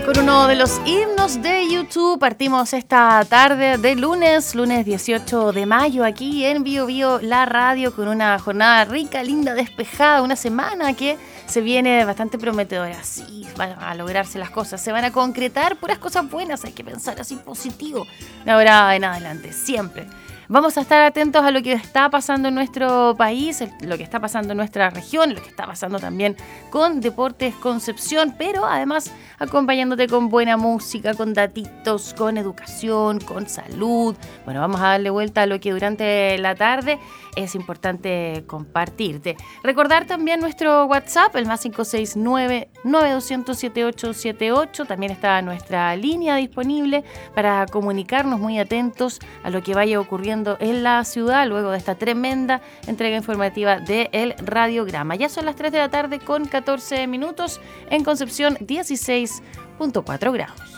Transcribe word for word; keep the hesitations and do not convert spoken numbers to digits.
Con uno de los himnos de YouTube partimos esta tarde de lunes, lunes dieciocho de mayo, aquí en Bio Bio, la radio, con una jornada rica, linda, despejada, una semana que se viene bastante prometedora. Sí, van a lograrse las cosas, se van a concretar puras cosas buenas, hay que pensar así positivo de ahora en adelante, siempre. Vamos a estar atentos a lo que está pasando en nuestro país, lo que está pasando en nuestra región, lo que está pasando también con Deportes Concepción, pero además acompañándote con buena música, con datitos, con educación, con salud. Bueno, vamos a darle vuelta a lo que durante la tarde es importante compartirte. Recordar también nuestro WhatsApp, el más cinco seis nueve, nueve dos cero cero, siete ocho siete ocho. También está nuestra línea disponible para comunicarnos, muy atentos a lo que vaya ocurriendo en la ciudad luego de esta tremenda entrega informativa de El Radiograma. Ya son las tres de la tarde con catorce minutos, en Concepción dieciséis punto cuatro grados.